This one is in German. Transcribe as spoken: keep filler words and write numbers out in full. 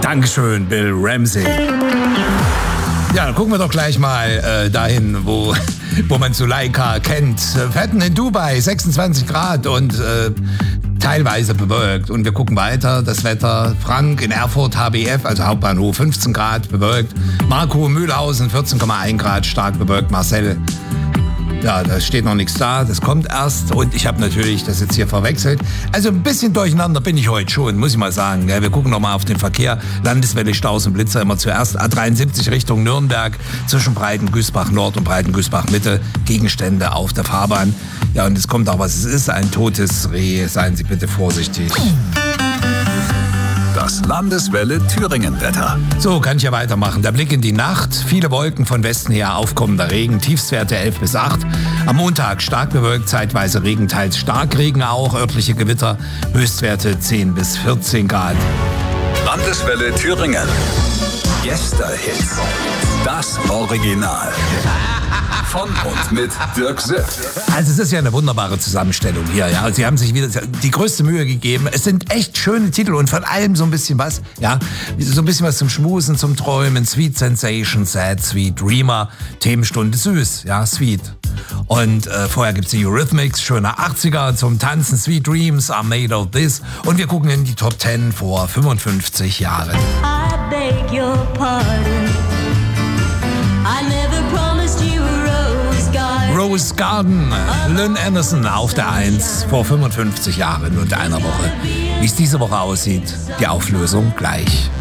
Dankeschön, Bill Ramsey. Ja, dann gucken wir doch gleich mal äh, dahin, wo, wo man Suleika kennt. Fetten in Dubai, sechsundzwanzig Grad und äh, teilweise bewölkt. Und wir gucken weiter, das Wetter. Frank in Erfurt, H B F, also Hauptbahnhof, fünfzehn Grad, bewölkt. Marco Mühlhausen, vierzehn Komma eins Grad, stark bewölkt. Marcel, ja, da steht noch nichts da, das kommt erst. Und ich habe natürlich das jetzt hier verwechselt. Also ein bisschen durcheinander bin ich heute schon, muss ich mal sagen. Ja, wir gucken nochmal auf den Verkehr. Landeswelle, Staus und Blitzer immer zuerst. A dreiundsiebzig Richtung Nürnberg, zwischen Breitengüßbach Nord und Breitengüßbach Mitte. Gegenstände auf der Fahrbahn. Ja, und es kommt auch, was es ist, ein totes Reh. Seien Sie bitte vorsichtig. Das Landeswelle Thüringen-Wetter. So, kann ich ja weitermachen. Der Blick in die Nacht. Viele Wolken von Westen her, aufkommender Regen. Tiefstwerte elf bis acht. Am Montag stark bewölkt, zeitweise Regen, teils Starkregen auch. Örtliche Gewitter. Höchstwerte zehn bis vierzehn Grad. Landeswelle Thüringen. Gästehits. Das Original. Von und mit Dirk Sipp. Also es ist ja eine wunderbare Zusammenstellung hier. Ja, Sie haben sich wieder die größte Mühe gegeben. Es sind echt schöne Titel und von allem so ein bisschen was. Ja, so ein bisschen was zum Schmusen, zum Träumen. Sweet Sensation, Sad, Sweet Dreamer. Themenstunde süß, ja, sweet. Und äh, vorher gibt's die Eurythmics, schöner achtziger zum Tanzen. Sweet Dreams are made of this. Und wir gucken in die Top zehn vor fünfundfünfzig Jahren. I beg your pardon. I never promised you a rose garden. Rose Garden, Lynn Anderson auf der eins vor fünfundfünfzig Jahren und einer Woche. Wie es diese Woche aussieht, die Auflösung gleich.